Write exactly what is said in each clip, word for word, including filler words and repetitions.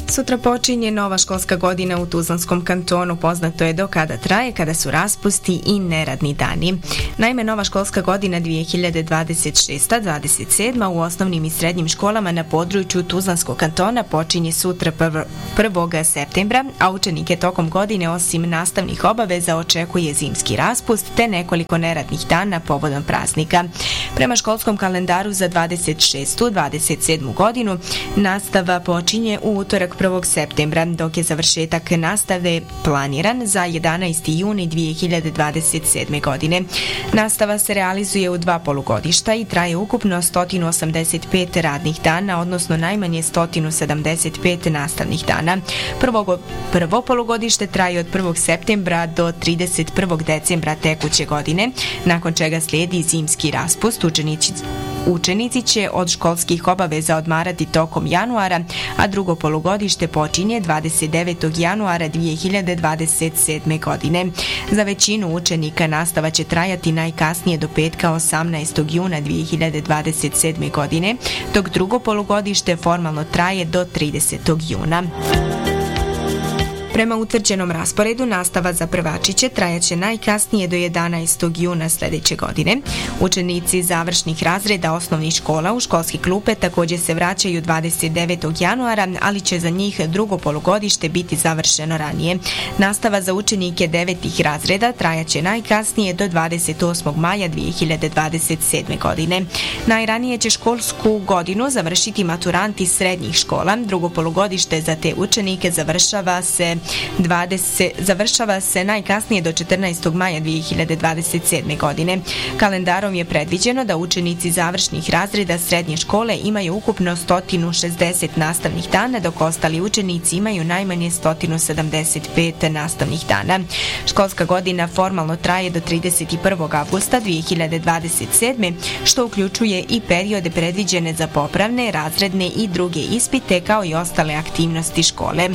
Sutra počinje nova školska godina u Tuzlanskom kantonu. Poznato je do kada traje, kada su raspusti i neradni dani. Naime, nova školska godina dvije hiljade dvadeset šesta dvadeset sedma u osnovnim i srednjim školama na području Tuzlanskog kantona počinje sutra prvog septembra, a učenike tokom godine osim nastavnih obaveza očekuje zimski raspust te nekoliko neradnih dana povodom praznika. Prema školskom kalendaru za dvadeset šestu dvadeset sedmu godinu nastava počinje u utorak prvog septembra, dok je završetak nastave planiran za jedanaesti juni dvije hiljade dvadeset sedme godine. Nastava se realizuje u dva polugodišta i traje ukupno sto osamdeset pet radnih dana, odnosno najmanje sto sedamdeset pet nastavnih dana. Prvo, prvo polugodište traje od prvog septembra do trideset prvog decembra tekuće godine, nakon čega slijedi zimski raspust. Učenici Učenici će od školskih obaveza odmarati tokom januara, a drugo polugodište počinje dvadeset devetog januara dvije hiljade dvadeset sedme godine. Za većinu učenika nastava će trajati najkasnije do petka osamnaestog juna dvije hiljade dvadeset sedme godine, dok drugo polugodište formalno traje do tridesetog juna. Prema utvrđenom rasporedu, nastava za prvačiće trajaće najkasnije do jedanaestog juna sljedeće godine. Učenici završnih razreda osnovnih škola u školske klupe također se vraćaju dvadeset devetog januara, ali će za njih drugo polugodište biti završeno ranije. Nastava za učenike devetih razreda trajaće najkasnije do dvadeset osmog maja dvije hiljade dvadeset sedme godine. Najranije će školsku godinu završiti maturanti srednjih škola. Drugo polugodište za te učenike završava se dvadeset završava se najkasnije do četrnaestog maja dvije hiljade dvadeset sedme godine. Kalendarom je predviđeno da učenici završnih razreda srednje škole imaju ukupno sto šezdeset nastavnih dana, dok ostali učenici imaju najmanje sto sedamdeset pet nastavnih dana. Školska godina formalno traje do trideset prvog avgusta dvije hiljade dvadeset sedme, što uključuje i periode predviđene za popravne, razredne i druge ispite, kao i ostale aktivnosti škole.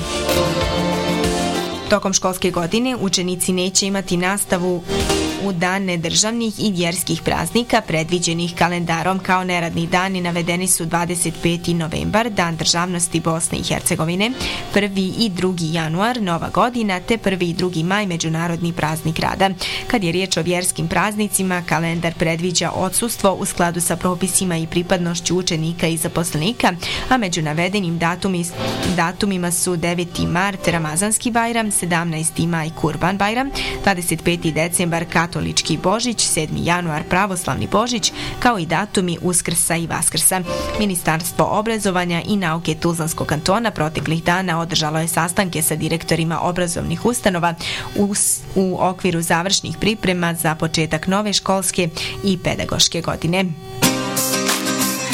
Tokom školske godine učenici neće imati nastavu u dane državnih i vjerskih praznika predviđenih kalendarom. Kao neradni dani navedeni su dvadeset peti novembar, Dan državnosti Bosne i Hercegovine, prvi i drugi januar, Nova godina, te prvi i drugi maj, Međunarodni praznik rada. Kad je riječ o vjerskim praznicima, kalendar predviđa odsustvo u skladu sa propisima i pripadnošću učenika i zaposlenika, a među navedenim datumi, datumima su deveti mart, Ramazanski Bajram, sedamnaesti maj, Kurban Bajram, dvadeset peti decembar, Katolički Božić, sedmi januar, Pravoslavni Božić, kao i datumi Uskrsa i Vaskrsa. Ministarstvo obrazovanja i nauke Tuzlanskog kantona proteklih dana održalo je sastanke sa direktorima obrazovnih ustanova u, u okviru završnih priprema za početak nove školske i pedagoške godine.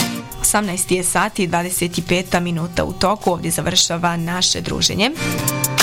osamnaest je sati i dvadeset pet minuta u toku, ovdje završava naše druženje.